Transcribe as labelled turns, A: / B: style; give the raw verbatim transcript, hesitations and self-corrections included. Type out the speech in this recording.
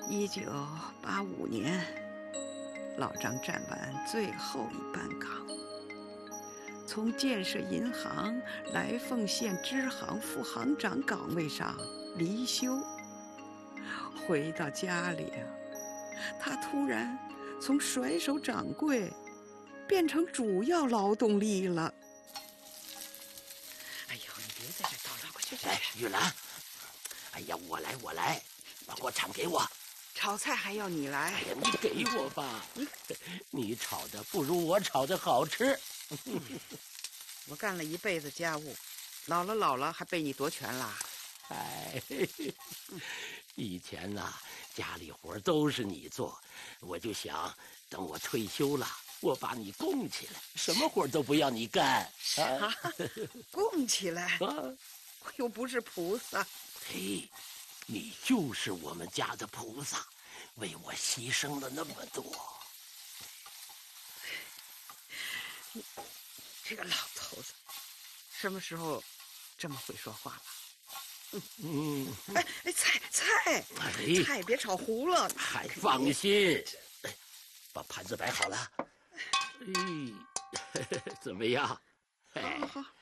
A: 一九八五年，老张站完最后一班岗，从建设银行来凤县支行副行长岗位上离休。回到家里啊，他突然从甩手掌柜变成主要劳动力了。哎呦，你别在这叨叨，快去去！
B: 哎，玉兰，哎呀，我来，我来，把锅铲给我。
A: 炒菜还要你来？
B: 哎呀，你给我吧，你你炒的不如我炒的好吃。
A: 我干了一辈子家务，老了老了还被你夺权啦？
B: 哎，以前呐、啊，家里活都是你做，我就想等我退休了，我把你供起来，什么活都不要你干啊！
A: 供起来？
B: 啊，
A: 我又不是菩萨。
B: 嘿，你就是我们家的菩萨，为我牺牲了那么多。
A: 你这个老头子，什么时候这么会说话了？嗯，哎哎，菜菜，
B: 哎，
A: 菜别炒糊了。
B: 还放心，哎，把盘子摆好了。哎，怎么样？哎，
A: 好好，